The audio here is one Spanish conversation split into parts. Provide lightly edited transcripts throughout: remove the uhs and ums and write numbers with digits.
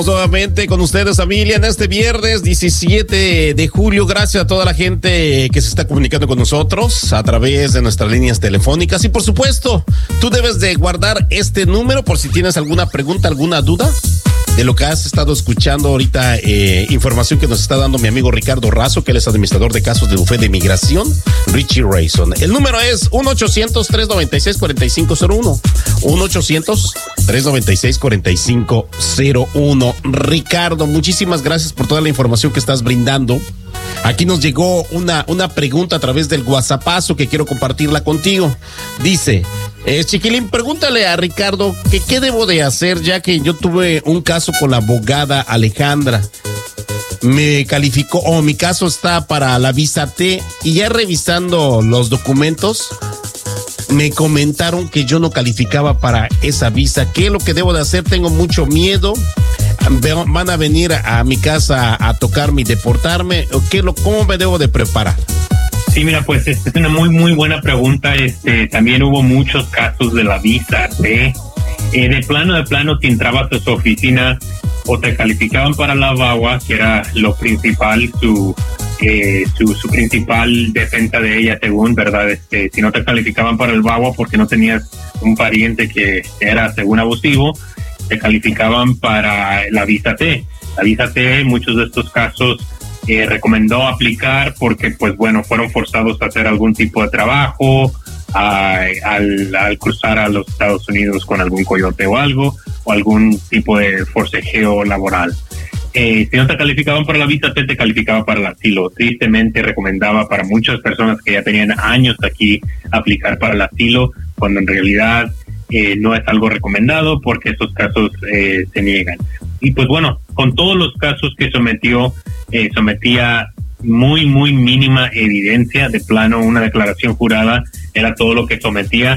Nuevamente con ustedes, familia, en este viernes 17 de julio. Gracias a toda la gente que se está comunicando con nosotros a través de nuestras líneas telefónicas. Y por supuesto, tú debes de guardar este número por si tienes alguna pregunta, alguna duda de lo que has estado escuchando ahorita, información que nos está dando mi amigo Ricardo Razo, que él es administrador de casos de bufete de migración, Richie Rayson. El número es 1-800-396-4501. 1-800-396-4501. Ricardo, muchísimas gracias por toda la información que estás brindando. Aquí nos llegó una pregunta a través del WhatsAppazo que quiero compartirla contigo. Dice, Chiquilín, pregúntale a Ricardo que qué debo de hacer, ya que yo tuve un caso con la abogada Alejandra. Me calificó, mi caso está para la visa T, y ya revisando los documentos, me comentaron que yo no calificaba para esa visa. ¿Qué es lo que debo de hacer? Tengo mucho miedo. Van a venir a mi casa a tocarme y deportarme. ¿Cómo me debo de preparar? Sí, mira, pues es una muy buena pregunta. También hubo muchos casos de la visa T. De plano, si entrabas a su oficina o te calificaban para la VAWA, que era lo principal, su principal defensa de ella, según, ¿verdad? Si no te calificaban para el VAWA porque no tenías un pariente que era, según, abusivo, te calificaban para la visa T. La visa T, en muchos de estos casos, recomendó aplicar porque, pues bueno, fueron forzados a hacer algún tipo de trabajo, al cruzar a los Estados Unidos con algún coyote o algo, o algún tipo de forcejeo laboral. Si no te calificaban para la visa T, te calificaba para el asilo. Tristemente recomendaba para muchas personas que ya tenían años aquí aplicar para el asilo, cuando en realidad no es algo recomendado porque esos casos se niegan. Y pues bueno, con todos los casos que sometía muy mínima evidencia, de plano una declaración jurada era todo lo que sometía.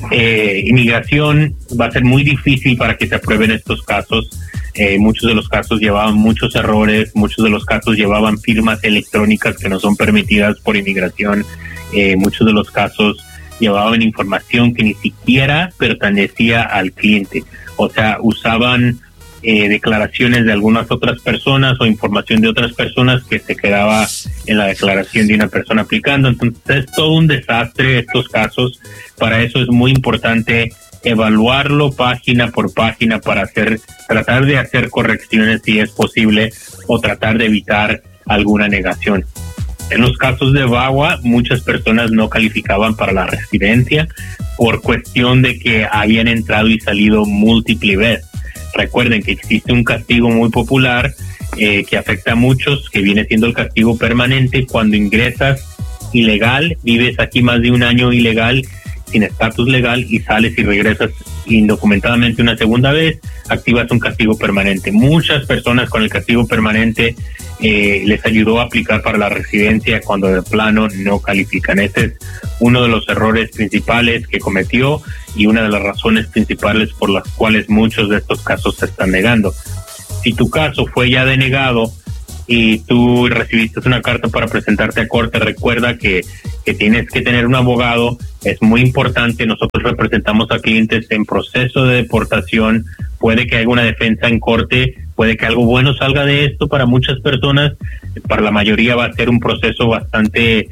Inmigración va a ser muy difícil para que se aprueben estos casos. Muchos de los casos llevaban muchos errores, muchos de los casos llevaban firmas electrónicas que no son permitidas por inmigración, muchos de los casos llevaban información que ni siquiera pertenecía al cliente, o sea, usaban declaraciones de algunas otras personas o información de otras personas que se quedaba en la declaración de una persona aplicando. Entonces es todo un desastre estos casos. Para eso es muy importante evaluarlo página por página para tratar de hacer correcciones si es posible, o tratar de evitar alguna negación. En los casos de VAWA, muchas personas no calificaban para la residencia por cuestión de que habían entrado y salido múltiples veces. Recuerden que existe un castigo muy popular que afecta a muchos, que viene siendo el castigo permanente. Cuando ingresas ilegal, vives aquí más de un año ilegal, sin estatus legal, y sales y regresas indocumentadamente una segunda vez, activas un castigo permanente. Muchas personas con el castigo permanente les ayudó a aplicar para la residencia cuando de plano no califican. Ese es uno de los errores principales que cometió y una de las razones principales por las cuales muchos de estos casos se están negando. Si tu caso fue ya denegado y tú recibiste una carta para presentarte a corte, recuerda que tienes que tener un abogado. Es muy importante. Nosotros representamos a clientes en proceso de deportación. Puede que haya una defensa en corte, puede que algo bueno salga de esto para muchas personas. Para la mayoría va a ser un proceso bastante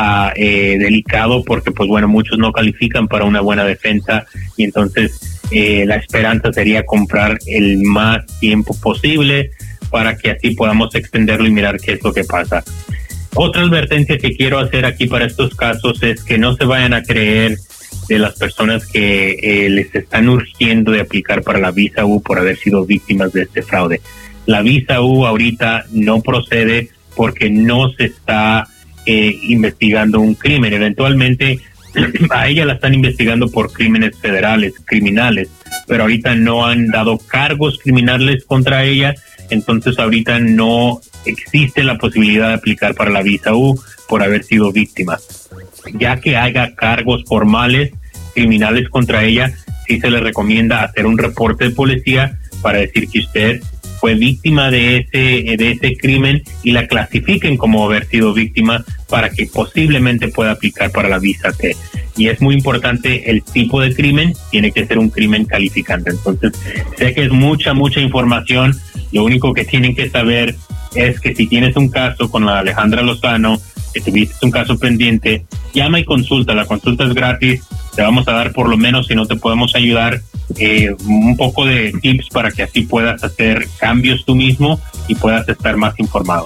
delicado porque, pues bueno, muchos no califican para una buena defensa, y entonces la esperanza sería comprar el más tiempo posible para que así podamos extenderlo y mirar qué es lo que pasa. Otra advertencia que quiero hacer aquí para estos casos es que no se vayan a creer de las personas que les están urgiendo de aplicar para la visa U por haber sido víctimas de este fraude. La visa U ahorita no procede porque no se está investigando un crimen. Eventualmente a ella la están investigando por crímenes federales, criminales, pero ahorita no han dado cargos criminales contra ella. Entonces ahorita no existe la posibilidad de aplicar para la visa U por haber sido víctima. Ya que haya cargos formales criminales contra ella, sí se le recomienda hacer un reporte de policía para decir que usted fue víctima de ese crimen y la clasifiquen como haber sido víctima para que posiblemente pueda aplicar para la visa T. Y es muy importante el tipo de crimen, tiene que ser un crimen calificante. Entonces, sé que es mucha información. Lo único que tienen que saber es que si tienes un caso con la Alejandra Lozano, que tuviste un caso pendiente, llama y consulta. La consulta es gratis. Te vamos a dar, por lo menos, si no te podemos ayudar, un poco de tips para que así puedas hacer cambios tú mismo y puedas estar más informado.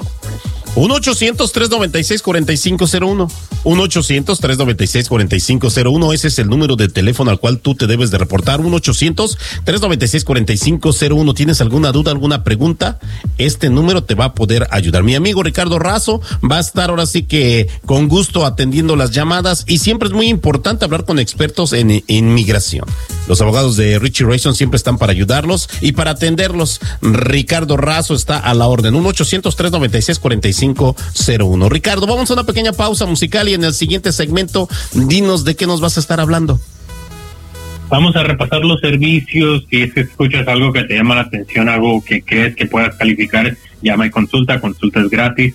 1-800-396-4501. 1-800-396-4501. Ese es el número de teléfono al cual tú te debes de reportar. 1-800-396-4501. ¿Tienes alguna duda, alguna pregunta? Este número te va a poder ayudar. Mi amigo Ricardo Razo va a estar ahora sí que con gusto atendiendo las llamadas, y siempre es muy importante hablar con expertos en inmigración. Los abogados de Richie Rayson siempre están para ayudarlos y para atenderlos. Ricardo Razo está a la orden. 1-800-396-4501. Ricardo, vamos a una pequeña pausa musical y en el siguiente segmento dinos de qué nos vas a estar hablando. Vamos a repasar los servicios. Si es que escuchas algo que te llama la atención, algo que crees que puedas calificar, llama y consulta. Consulta es gratis.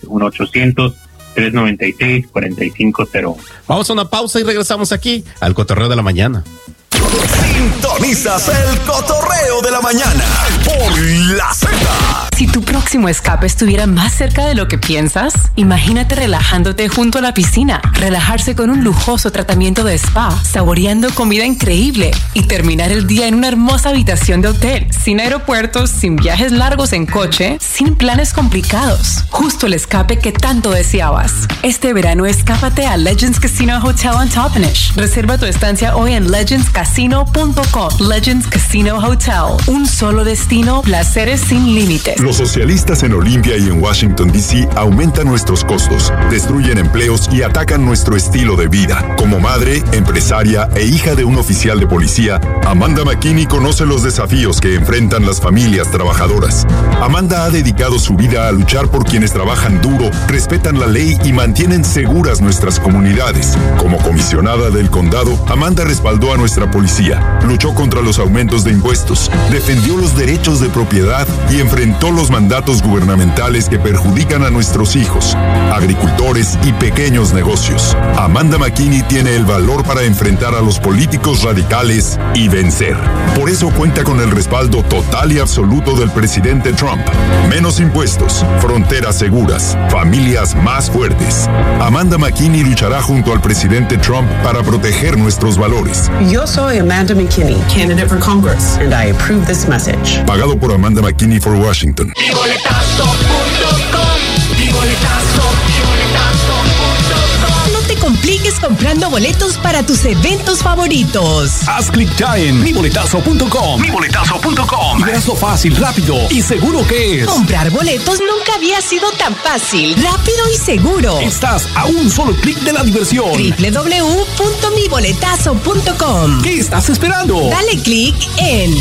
1-800-396-4501. Vamos a una pausa y regresamos aquí al Cotorreo de la Mañana. Sintonizas el Cotorreo de la Mañana por La Z. Si tu próximo escape estuviera más cerca de lo que piensas, imagínate relajándote junto a la piscina, relajarse con un lujoso tratamiento de spa, saboreando comida increíble y terminar el día en una hermosa habitación de hotel, sin aeropuertos, sin viajes largos en coche, sin planes complicados. Justo el escape que tanto deseabas. Este verano escápate a Legends Casino Hotel en Toppenish. Reserva tu estancia hoy en legendscasino.com. Legends Casino Hotel. Un solo destino, placeres sin límites. Los socialistas en Olimpia y en Washington, D.C. aumentan nuestros costos, destruyen empleos y atacan nuestro estilo de vida. Como madre, empresaria e hija de un oficial de policía, Amanda McKinney conoce los desafíos que enfrentan las familias trabajadoras. Amanda ha dedicado su vida a luchar por quienes trabajan duro, respetan la ley y mantienen seguras nuestras comunidades. Como comisionada del condado, Amanda respaldó a nuestra policía, luchó contra los aumentos de impuestos, defendió los derechos de propiedad y enfrentó los mandatos gubernamentales que perjudican a nuestros hijos, agricultores y pequeños negocios. Amanda McKinney tiene el valor para enfrentar a los políticos radicales y vencer. Por eso cuenta con el respaldo total y absoluto del presidente Trump. Menos impuestos, fronteras seguras, familias más fuertes. Amanda McKinney luchará junto al presidente Trump para proteger nuestros valores. Yo soy Amanda McKinney, candidate for Congress, and I approve this message. Pagado por Amanda McKinney for Washington. No te compliques comprando boletos para tus eventos favoritos. Haz clic ya en miboletazo.com. Miboletazo.com. Y verás lo fácil, rápido y seguro que es. Comprar boletos nunca había sido tan fácil, rápido y seguro. Estás a un solo clic de la diversión. www.miboletazo.com. ¿Qué estás esperando? Dale clic en